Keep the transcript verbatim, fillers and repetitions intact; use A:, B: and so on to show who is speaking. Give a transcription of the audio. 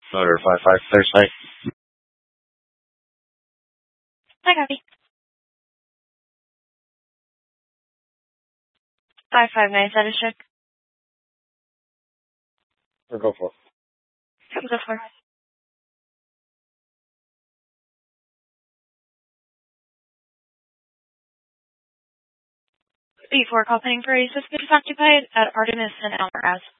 A: Motor five five, clear site.
B: Hi, copy. five five nine, status check.
A: Or go for it.
B: Go for it. Before call pending for a suspicious occupied at Artemis and Almaraz.